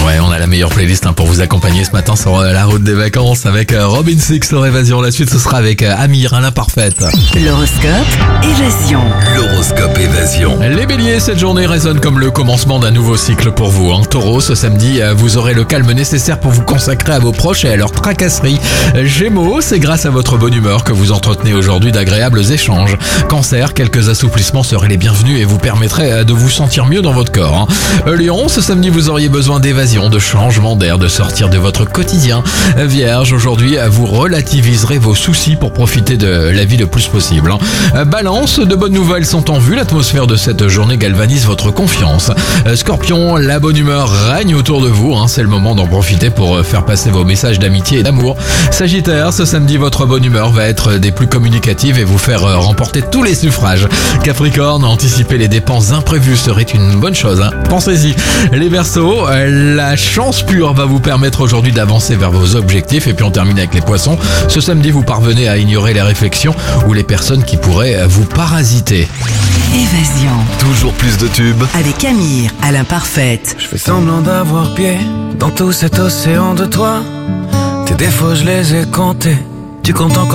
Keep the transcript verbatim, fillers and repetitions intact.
Ouais, on a la meilleure playlist hein, pour vous accompagner ce matin sur euh, la route des vacances avec euh, Robin Six sur Évasion. La suite, ce sera avec euh, Amir, à l'imparfaite. L'horoscope Évasion. L'horoscope Évasion. Les béliers, cette journée résonne comme le commencement d'un nouveau cycle pour vous. Hein. Taureau, ce samedi, euh, vous aurez le calme nécessaire pour vous consacrer à vos proches et à leurs tracasseries. Gémeaux, c'est grâce à votre bonne humeur que vous entretenez aujourd'hui d'agréables échanges. Cancer, quelques assouplissements seraient les bienvenus et vous permettraient euh, de vous sentir mieux dans votre corps. Hein. Lion, ce samedi, vous auriez besoin d'évasion, de changement d'air, de sortir de votre quotidien. Vierge, aujourd'hui, vous relativiserez vos soucis pour profiter de la vie le plus possible. Balance, de bonnes nouvelles sont en vue. L'atmosphère de cette journée galvanise votre confiance. Scorpion, la bonne humeur règne autour de vous. C'est le moment d'en profiter pour faire passer vos messages d'amitié et d'amour. Sagittaire, ce samedi, votre bonne humeur va être des plus communicatives et vous faire remporter tous les suffrages. Capricorne, anticiper les dépenses imprévues serait une bonne chose. Hein. Pensez-y. Les Verseaux, la chance pure va vous permettre aujourd'hui d'avancer vers vos objectifs. Et puis on termine avec les Poissons. Ce samedi, vous parvenez à ignorer les réflexions ou les personnes qui pourraient vous parasiter. Évasion. Toujours plus de tubes. Avec Amir, à l'imparfaite. Je fais semblant d'avoir pied dans tout cet océan de toi. Tes défauts, je les ai comptés. Tu comptes encore